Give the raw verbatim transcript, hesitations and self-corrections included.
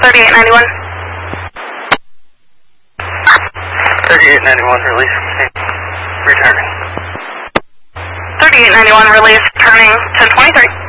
thirty-eight ninety-one. thirty-eight ninety-one, release. Returning. thirty-eight ninety-one, release, turning ten twenty-three.